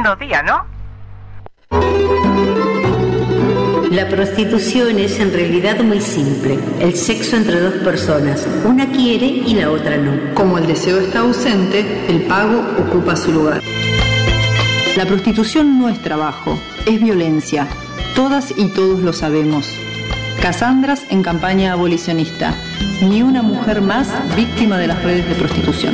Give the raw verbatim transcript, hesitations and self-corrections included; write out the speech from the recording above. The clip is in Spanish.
lindo día, ¿no? La prostitución es en realidad muy simple. El sexo entre dos personas. Una quiere y la otra no. Como el deseo está ausente, el pago ocupa su lugar. La prostitución no es trabajo, es violencia. Todas y todos lo sabemos. Casandras en campaña abolicionista. Ni una mujer más víctima de las redes de prostitución.